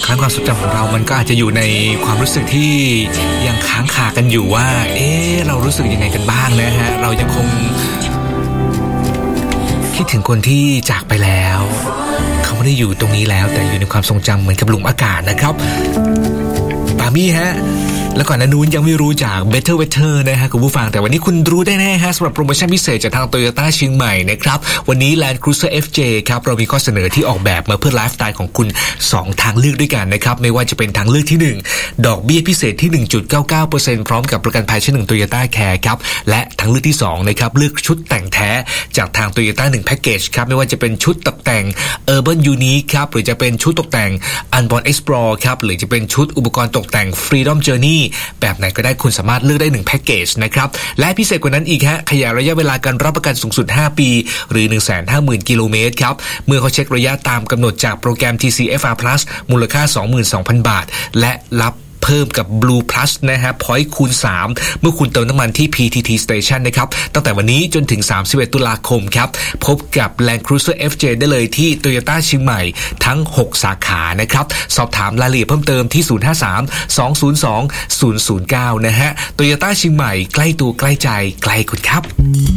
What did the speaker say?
ครั้งความทรงจำของเรามันก็อาจจะอยู่ในความรู้สึกที่ยังค้างคากันอยู่ว่าเรารู้สึกยังไงกันบ้างนะฮะเรายังคงคิดถึงคนที่จากไปแล้วเขาไม่ได้อยู่ตรงนี้แล้วแต่อยู่ในความทรงจำเหมือนกับหลุมอากาศนะครับปามี่ฮะแล้วก่อนหน้านู้นยังไม่รู้จาก Better Weather นะฮะคุณผู้ฟังแต่วันนี้คุณรู้ได้แน่ฮะสำหรับโปรโมชั่นพิเศษจากทาง Toyota เชียงใหม่นะครับวันนี้ Land Cruiser FJ ครับเรามีข้อเสนอที่ออกแบบมาเพื่อไลฟ์สไตล์ของคุณ2ทางเลือกด้วยกันนะครับไม่ว่าจะเป็นทางเลือกที่1ดอกเบี้ยพิเศษที่ 1.99% พร้อมกับประกันภัยชั้น1 Toyota Care ครับและทางเลือกที่2นะครับเลือกชุดแต่งแท้จากทาง Toyota 1 Package ครับไม่ว่าจะเป็นชุดตกแต่ง Urban Unique ครับหรือจะเป็นชุดตกแต่ง Unborn Explore ครับหรือจะเป็นชุดอุปกรณ์ตกแต่ง Freedom Journeyแบบไหนก็ได้คุณสามารถเลือกได้1แพ็คเกจนะครับและพิเศษกว่านั้นอีกฮะขยายระยะเวลาการรับประกันสูงสุด5ปีหรือ 150,000 กิโลเมตรครับเมื่อเขาเช็คระยะตามกำหนดจากโปรแกรม TCFR Plus มูลค่า 22,000 บาทและรับเพิ่มกับ Blue Plus นะฮะ Point คูณ 3 เมื่อคุณเติมน้ำมันที่ PTT Station นะครับตั้งแต่วันนี้จนถึง31ตุลาคมครับพบกับ Land Cruiser FJ ได้เลยที่ Toyota เชียงใหม่ทั้ง6สาขานะครับสอบถามรายละเอียดเพิ่มเติมที่053 202 009นะฮะ Toyota เชียงใหม่ใกล้ตัวใกล้ใจใกล้คุณครับ